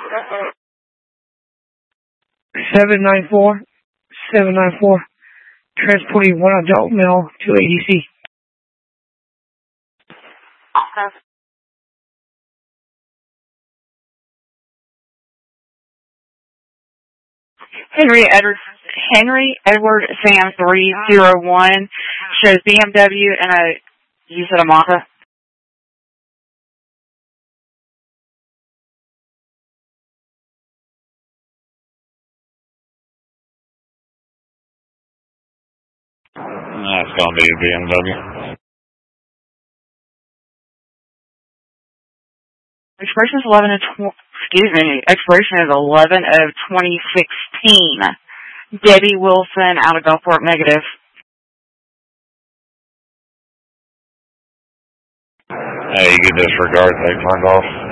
794, transporting one adult male to ADC. Henry Edward Sam 301 shows BMW and you said a Mazda? That's going to be a BMW. Expiration is 11 of 2016. Debbie Wilson out of Gulfport, negative. Hey, you get disregard, they turned off.